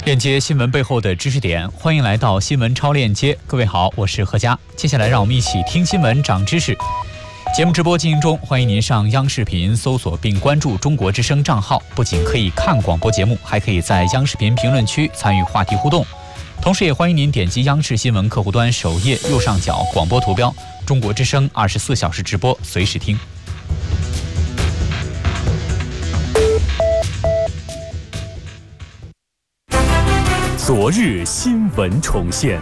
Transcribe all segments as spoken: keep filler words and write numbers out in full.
链接新闻背后的知识点，欢迎来到新闻超链接。各位好，我是何佳。接下来让我们一起听新闻长知识。节目直播进行中，欢迎您上央视频搜索并关注中国之声账号，不仅可以看广播节目，还可以在央视频评论区参与话题互动。同时也欢迎您点击央视新闻客户端首页右上角广播图标，中国之声二十四小时直播，随时听。 昨日新闻重现，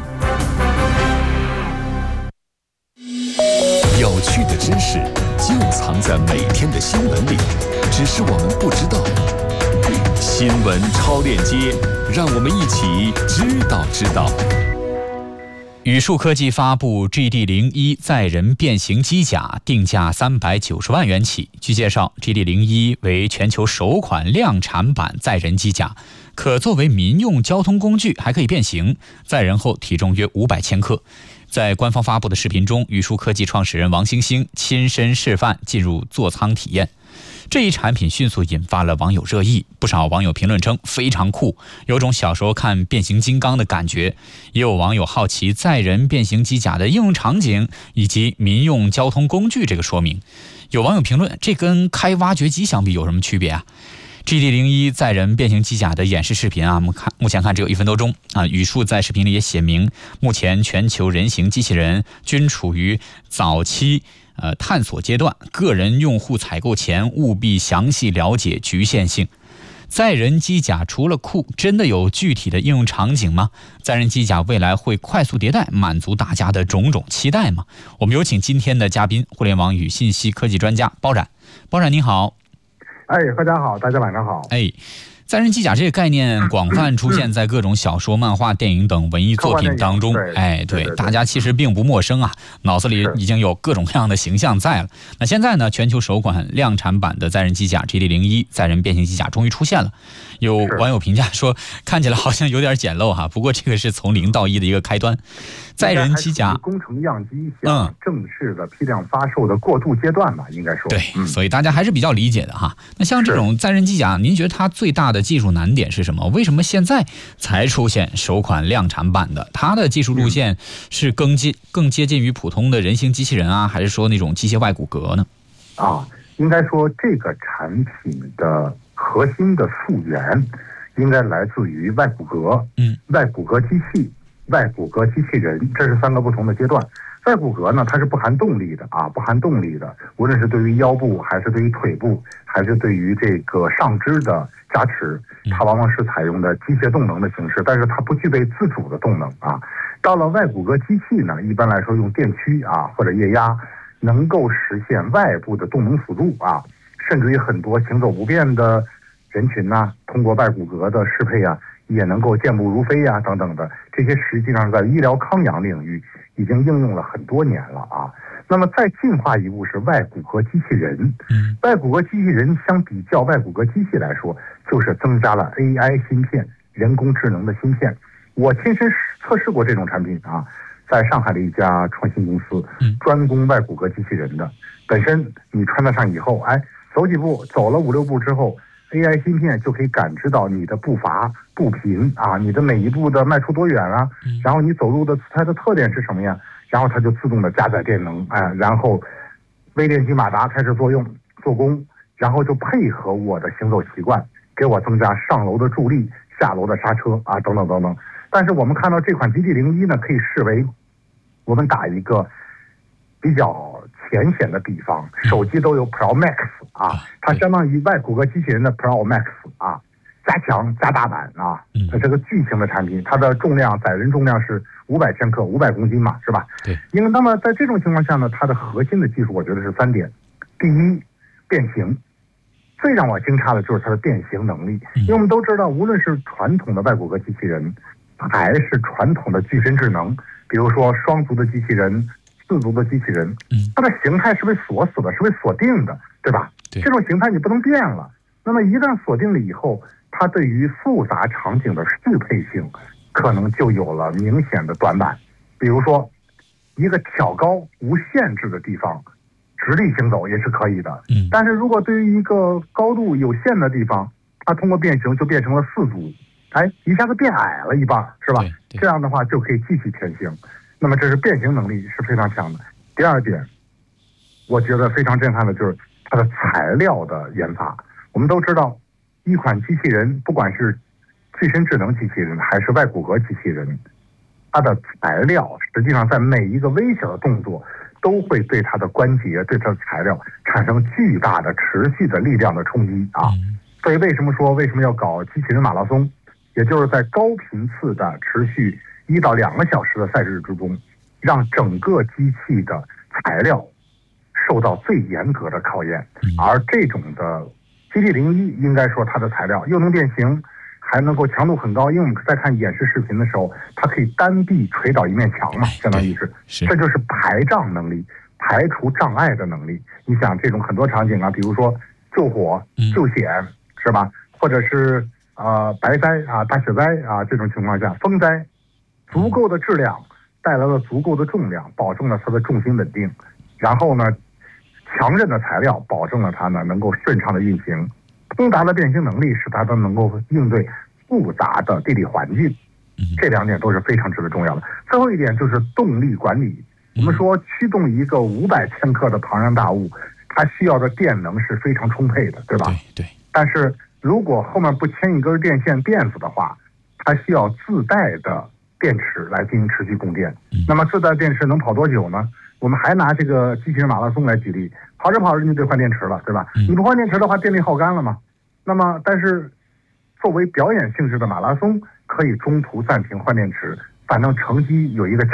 有趣的知识就藏在每天的新闻里，只是我们不知道。新闻超链接，让我们一起知道知道。 宇树科技发布 G D 零一 载人变形机甲，定价三百九十万元起。据介绍 ，G D 零一 为全球首款量产版载人机甲，可作为民用交通工具，还可以变形，载人后体重约五百千克。在官方发布的视频中，宇树科技创始人王星星亲身示范进入座舱体验。这一产品迅速引发了网友热议，不少网友评论称非常酷，有种小时候看变形金刚的感觉。也有网友好奇载人变形机甲的应用场景以及民用交通工具这个说明。有网友评论，这跟开挖掘机相比有什么区别啊？G D 零一 载人变形机甲的演示视频啊，我们看目前看只有一分多钟啊。宇树在视频里也写明，目前全球人形机器人均处于早期呃探索阶段，个人用户采购前务必详细了解局限性。载人机甲除了酷，真的有具体的应用场景吗？载人机甲未来会快速迭代，满足大家的种种期待吗？我们有请今天的嘉宾，互联网与信息科技专家包冉。包冉您好。 哎，大家好，大家晚上好。 哎，载人机甲这个概念广泛出现在各种小说、漫画、电影等文艺作品当中。哎，对，大家其实并不陌生啊，脑子里已经有各种各样的形象在了。那现在呢，全球首款量产版的载人机甲 G D 零一 载人变形机甲终于出现了。有网友评价说，看起来好像有点简陋哈，不过这个是从零到一的一个开端。载人机甲工程样机向正式的批量发售的过渡阶段吧，应该说。 对，嗯、所以大家还是比较理解的哈。那像这种载人机甲，您觉得它最大的技术难点是什么？为什么现在才出现首款量产版的？它的技术路线是更接更接近于普通的人形机器人啊，还是说那种机械外骨骼呢？ 啊，应该说这个产品的核心的溯源应该来自于外骨骼，嗯，外骨骼机器。外骨骼机器人，这是三个不同的阶段。外骨骼呢，它是不含动力的啊，不含动力的，无论是对于腰部，还是对于腿部，还是对于这个上肢的加持，它往往是采用的机械动能的形式，但是它不具备自主的动能啊。到了外骨骼机器呢，一般来说用电驱啊或者液压，能够实现外部的动能辅助啊，甚至于很多行走不便的人群呐、啊，通过外骨骼的适配啊。也能够健步如飞呀、啊，等等的，这些实际上在医疗康养领域已经应用了很多年了啊。那么再进化一步是外骨骼机器人，嗯，外骨骼机器人相比较外骨骼机器来说，就是增加了 A I 芯片，人工智能的芯片。我亲身测试过这种产品啊，在上海的一家创新公司，专攻外骨骼机器人的。本身你穿得上以后，哎，走几步，走了五六步之后。A I 芯片就可以感知到你的步伐、步频啊，你的每一步的迈出多远啊，然后你走路的姿态的特点是什么呀？然后它就自动的加载电能，哎，然后微电机马达开始作用做工，然后就配合我的行走习惯，给我增加上楼的助力、下楼的刹车啊，等等等等。但是我们看到这款 G D 零一呢，可以视为我们打一个比较浅显的比方，手机都有 Pro Max 啊，它相当于外骨骼机器人的 Pro Max 啊，加强加大版啊，它是个巨型的产品，它的重量载人重量是五百千克，五百公斤嘛，是吧？对。因为那么在这种情况下呢，它的核心的技术我觉得是三点：第一，变形。最让我惊诧的就是它的变形能力，因为我们都知道，无论是传统的外骨骼机器人，还是传统的具身智能，比如说双足的机器人。四足的机器人，它的形态是被锁死的，是被锁定的，对吧？对，这种形态你不能变了。那么一旦锁定了以后，它对于复杂场景的适配性，可能就有了明显的短板。比如说，一个挑高无限制的地方，直立行走也是可以的。嗯，但是如果对于一个高度有限的地方，它通过变形就变成了四足， 哎，一下子变矮了一半，是吧？这样的话就可以继续前行。那么这是变形能力是非常强的。第二点，我觉得非常震撼的就是它的材料的研发。我们都知道，一款机器人，不管是具身智能机器人还是外骨骼机器人，它的材料实际上在每一个微小的动作都会对它的关节、对它的材料产生巨大的持续的力量的冲击啊。所以为什么说为什么要搞机器人马拉松，也就是在高频次的持续一到两个小时的赛事之中，让整个机器的材料受到最严格的考验。而这种的 G T 零一应该说它的材料又能变形，还能够强度很高，因为我们在看演示视频的时候，它可以单臂捶倒一面墙嘛，相当于是， 是这就是排障能力，排除障碍的能力。你想这种很多场景啊，比如说救火、救险，嗯、是吧？或者是呃白灾啊、大雪灾啊这种情况下，风灾，足够的质量带来了足够的重量，保证了它的重心稳定。然后呢，强韧的材料保证了它呢能够顺畅的运行。通达的变形能力使它都能够应对复杂的地理环境，这两点都是非常值得重要的。最后一点就是动力管理。我们说驱动一个五百千克的庞然大物，它需要的电能是非常充沛的，对吧？ 对。对。 但是如果后面不牵一根电线电死的话，它需要自带的电池来进行持续供电。那么自带电池能跑多久呢？我们还拿这个机器人马拉松来举例，跑着跑着你得换电池了，对吧？你不换电池的话，电力耗干了嘛。那么，但是作为表演性质的马拉松，可以中途暂停换电池，反正成绩有一个